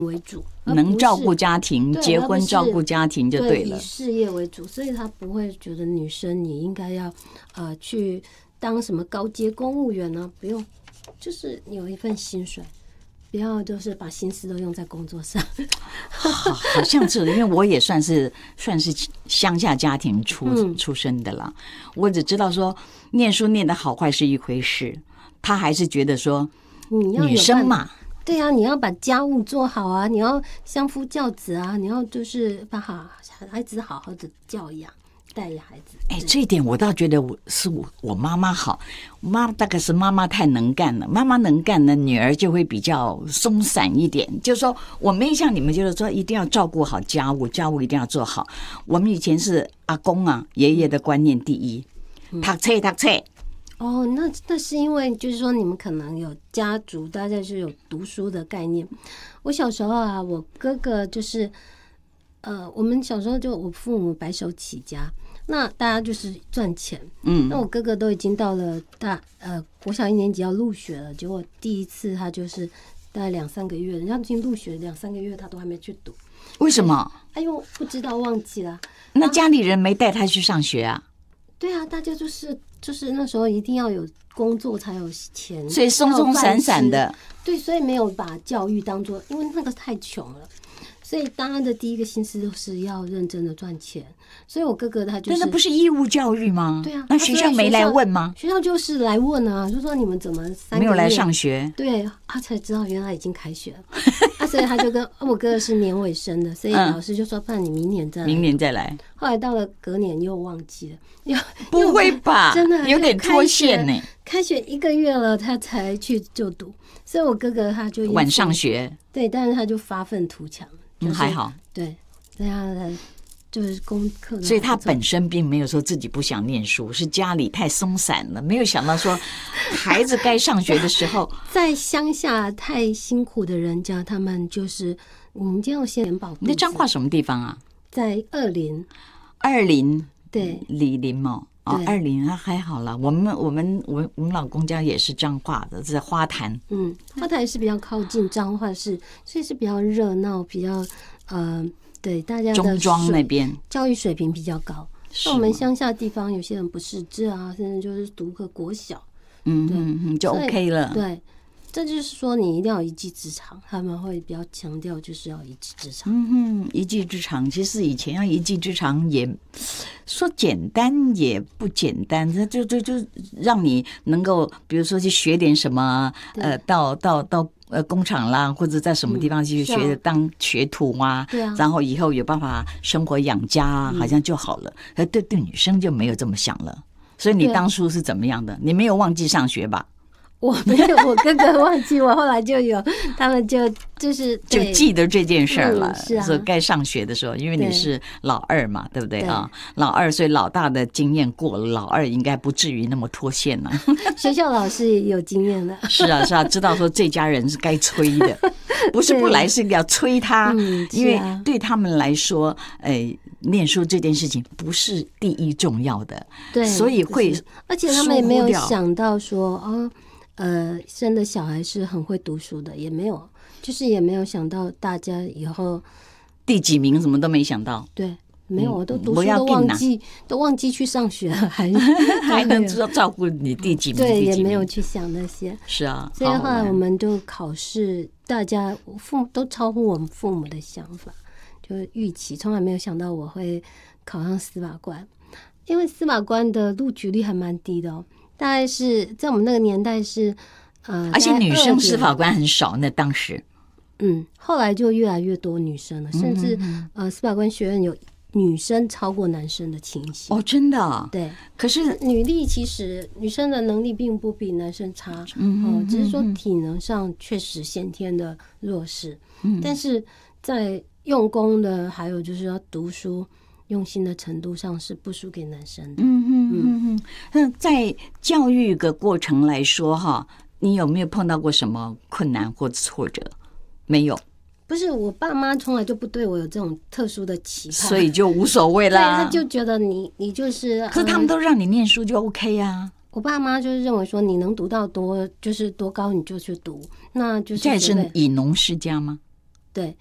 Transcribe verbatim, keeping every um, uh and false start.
为主， 能照顾家庭，结婚照顾家庭就对了， 以事业为主，所以他不会觉得女生你应该要呃去当什么高阶公务员呢、啊？不用，就是有一份薪水。不要就是把心思都用在工作上。 好, 好像是，因为我也算是算是乡下家庭出、嗯、出身的啦。我只知道说念书念得好坏是一回事，他还是觉得说女生嘛， 对啊，你要把家务做好啊，你要相夫教子啊，你要就是把好孩子好好的教养。带孩子， 哎，这一点我倒觉得我是我我妈妈好，妈大概是妈妈太能干了，妈妈能干呢，女儿就会比较松散一点。就是说，我没像你们，就是说一定要照顾好家务，家务一定要做好。我们以前是阿公啊、爷爷的观念第一，读册读册。 哦，那那是因为就是说你们可能有家族，大家是有读书的概念。我小时候啊，我哥哥就是。呃，我们小时候就我父母白手起家，那大家就是赚钱。嗯，那我哥哥都已经到了大呃国小一年级要入学了，结果第一次他就是大概两三个月，人家已经入学两三个月，他都还没去读。 为什么？ 哎呦，不知道忘记了。 那家里人没带他去上学啊？ 对啊，大家就是就是那时候一定要有工作才有钱， 所以松松散散的。 对，所以没有把教育当作，因为那个太穷了。所以大家的第一个心思都是要认真的赚钱，所以我哥哥他就是， 但那不是义务教育吗？ 对啊， 那学校没来问吗？ 学校就是来问啊，就说你们怎么三个月没有来上学？ 对，他才知道原来已经开学了，啊，所以他就跟我哥哥是年尾生的，所以老师就说，不然你明年再来， 明年再来。 后来到了隔年又忘记了，又不会吧？ 真的有点脱线呢。 开学一个月了，他才去就读，所以我哥哥他就晚上学， 对，但是他就发愤图强。就是、 嗯，还好， 对，这样的就是功课， 所以他本身并没有说自己不想念书，是家里太松散了，没有想到说孩子该上学的时候， 在乡下太辛苦的人家，他们就是我们就要先保。 你在彰化什么地方啊？ 在二林， 二林， 对， 李林哦。哦，二林那还好了。我们我们我我们老公家也是彰化的，在花坛。嗯， 花坛是比较靠近彰化市，所以是比较热闹，比较呃，对大家的中庄那边教育水平比较高。那我们乡下地方有些人不识字啊，甚至就是读个国小， 嗯嗯嗯，就 OK 了。 对。这就是说，你一定要一技之长，他们会比较强调，就是要一技之长。 嗯哼，一技之长，其实以前要一技之长也说简单也不简单，这就就就让你能够，比如说去学点什么，呃，到到到呃工厂啦，或者在什么地方去学、嗯啊、当学徒啊， 对啊， 然后以后有办法生活养家啊，好像就好了。而对对女生就没有这么想了。所以你当初是怎么样的？你没有忘记上学吧？ 我没有，我哥哥忘记，我后来就有，他们就就是就记得这件事儿了。 嗯、是啊， 说该上学的时候，因为你是老二嘛，对不对啊？老二，所以老大的经验过了，老二应该不至于那么脱线了。 学校老师也有经验的。 是啊，是啊，知道说这家人是该催的，不是不来，是要催他， 嗯、 因为对他们来说，哎。念书这件事情不是第一重要的， 对， 所以会， 而且他们也没有想到说，哦，呃，生的小孩是很会读书的，也没有，就是也没有想到大家以后第几名什么都没想到， 对，没有，我都读书都忘记，都忘记去上学了，还还能知道照顾你第几名， 对，也没有去想那些， 是啊， 所以后来我们就考试，大家父母都超乎我们父母的想法。就是预期，从来没有想到我会考上司法官，因为司法官的录取率还蛮低的哦，大概是在我们那个年代是呃， 而且女生司法官很少。那当时， 嗯，后来就越来越多女生了，甚至、嗯、呃，司法官学院有女生超过男生的情形。 哦，真的、啊？ 对。 可是女力其实女生的能力并不比男生差， 嗯、 呃，只是说体能上确实先天的弱势，嗯，但是在用功的，还有就是要读书用心的程度上是不输给男生的。 嗯嗯嗯嗯。那在教育的过程来说，哈，你有没有碰到过什么困难或挫折？没有。 不是，我爸妈从来就不对我有这种特殊的期盼， 所以就无所谓啦。 对，他就觉得你你就是， 可是他们都让你念书就 OK 啊。 我爸妈就是认为说，你能读到多就是多高你就去读，那就是这也是以农世家吗？ 对，